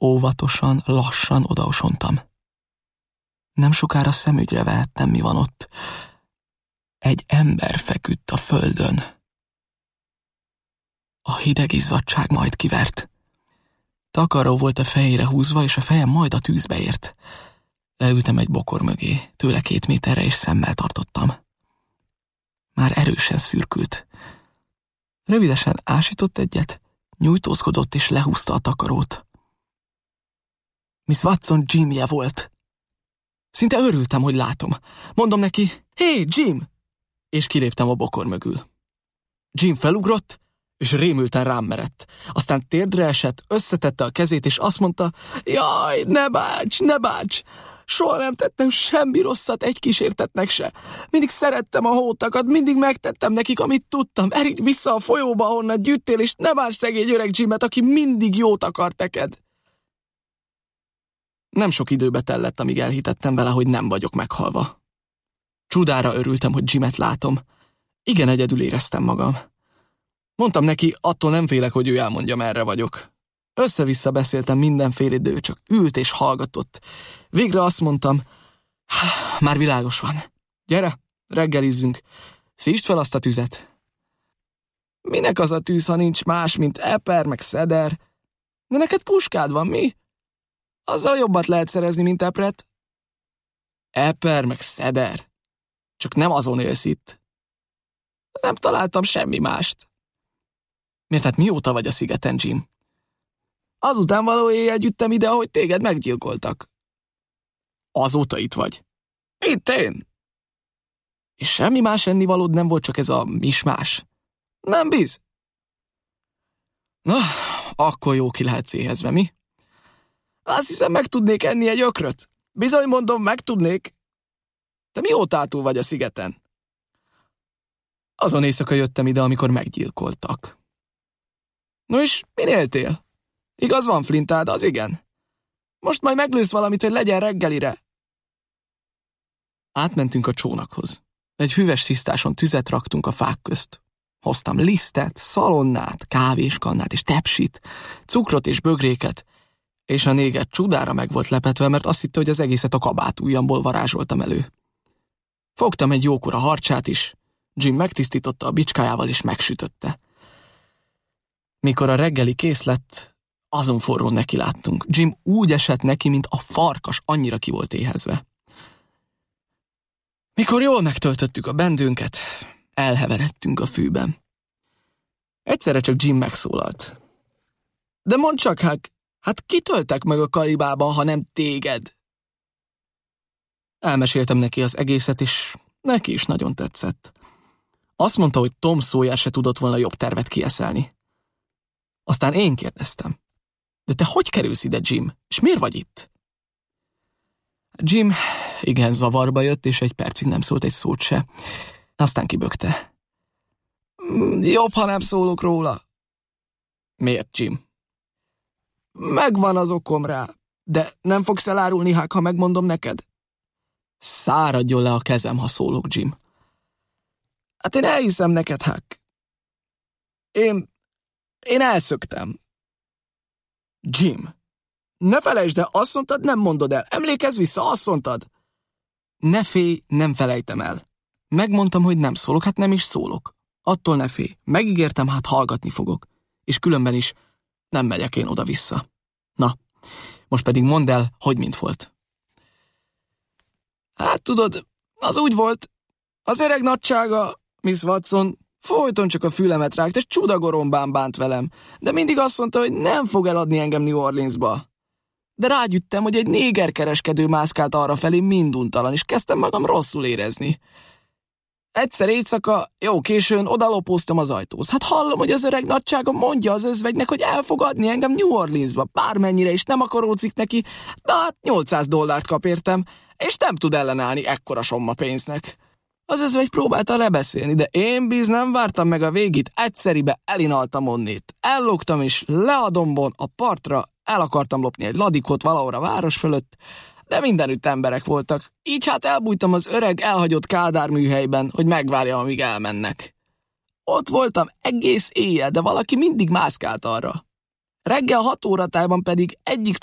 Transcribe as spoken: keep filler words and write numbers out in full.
Óvatosan, lassan odaosontam. Nem sokára szemügyre vehettem, mi van ott. Egy ember feküdt a földön. A hideg izzadság majd kivert. Takaró volt a fejére húzva, és a fejem majd a tűzbe ért. Leültem egy bokor mögé, tőle két méterre, és szemmel tartottam. Már erősen szürkült. Rövidesen ásított egyet, nyújtózkodott, és lehúzta a takarót. Miss Watson Jimje volt. Szinte örültem, hogy látom. Mondom neki, hé, Jim! És kiléptem a bokor mögül. Jim felugrott, és rémülten rám merett. Aztán térdre esett, összetette a kezét, és azt mondta, jaj, ne bánts, ne bánts! Soha nem tettem semmi rosszat egy kísértetnek se. Mindig szerettem a hótakat, mindig megtettem nekik, amit tudtam. Erígy vissza a folyóba, ahonnan gyűjtél, és ne bánts szegény öreg Jimet, aki mindig jót akart neked. Nem sok időbe tellett, amíg elhitettem vele, hogy nem vagyok meghalva. Csudára örültem, hogy Jimet látom. Igen, egyedül éreztem magam. Mondtam neki, attól nem félek, hogy ő elmondja, merre vagyok. Össze-vissza beszéltem mindenféle, de ő csak ült és hallgatott. Végre azt mondtam, már világos van. Gyere, reggelizzünk. Szítsd fel azt a tüzet. Minek az a tűz, ha nincs más, mint eper, meg szeder? De neked puskád van, mi? Azzal jobbat lehet szerezni, mint epret. Eper, meg szeder. Csak nem azon élsz itt. Nem találtam semmi mást. Miért, hát mióta vagy a szigeten, Jim? Azután való éjjel gyűjtem ide, ahogy téged meggyilkoltak. Azóta itt vagy? Itt én? És semmi más ennivalód nem volt, csak ez a mismás? Nem biz? Na, akkor jó ki lehetsz éhezve, mi? Azt hiszem, meg tudnék enni egy ökröt. Bizony mondom, meg tudnék. Te mióta túl vagy a szigeten? Azon éjszaka jöttem ide, amikor meggyilkoltak. No és min éltél? Igaz van flintád, az igen. Most majd meglősz valamit, hogy legyen reggelire. Átmentünk a csónakhoz. Egy hűvös tisztáson tüzet raktunk a fák közt. Hoztam lisztet, szalonnát, kávéskannát és tepsit, cukrot és bögréket, és a néger csudára meg volt lepetve, mert azt hitte, hogy az egészet a kabátujjamból varázsoltam elő. Fogtam egy jókora harcsát is, Jim megtisztította a bicskájával és megsütötte. Mikor a reggeli kész lett, azon forrón neki láttunk. Jim úgy esett neki, mint a farkas, annyira ki volt éhezve. Mikor jól megtöltöttük a bendünket, elheveredtünk a fűben. Egyszerre csak Jim megszólalt. De mondd csak, hát, hát kitöltek meg a kalibában, ha nem téged? Elmeséltem neki az egészet, és neki is nagyon tetszett. Azt mondta, hogy Tom Sawyer se tudott volna jobb tervet kieszelni. Aztán én kérdeztem. De te hogy kerülsz ide, Jim? És miért vagy itt? Jim igen zavarba jött, és egy percig nem szólt egy szót se. Aztán kibökte. Jobb, ha nem szólok róla. Miért, Jim? Megvan az okom rá, de nem fogsz elárulni, hát, ha megmondom neked? Száradjon le a kezem, ha szólok, Jim. Hát én elhiszem neked, Huck. Én... Én elszöktem. Jim, ne felejtsd el, azt mondtad, nem mondod el. Emlékezz vissza, azt mondtad. Ne félj, nem felejtem el. Megmondtam, hogy nem szólok, hát nem is szólok. Attól ne félj. Megígértem, hát hallgatni fogok. És különben is nem megyek én oda-vissza. Na, most pedig mondd el, hogy mint volt. Hát tudod, az úgy volt. Az öreg nagysága, Miss Watson, folyton csak a fülemet rágt, és csudagorombán bánt velem, de mindig azt mondta, hogy nem fog eladni engem New Orleansba. De rágyüttem, hogy egy négerkereskedő mászkált arrafelé minduntalan, és kezdtem magam rosszul érezni. Egyszer éjszaka, jó későn odalopóztam az ajtóhoz. Hát hallom, hogy az öreg nagysága mondja az özvegynek, hogy el fog adni engem New Orleansba, bármennyire is nem akaródzik neki, de hát nyolcszáz dollárt kap értem, és nem tud ellenállni ekkora somma pénznek. Az özvegy próbálta lebeszélni, de én biz nem vártam meg a végét, egyszeribe elinaltam onnét. Ellogtam és le a dombon, a partra, el akartam lopni egy ladikot valahol a város fölött, de mindenütt emberek voltak. Így hát elbújtam az öreg, elhagyott Kádár műhelyben, hogy megvárjam, amíg elmennek. Ott voltam egész éjjel, de valaki mindig mászkált arra. Reggel hat óratájban pedig egyik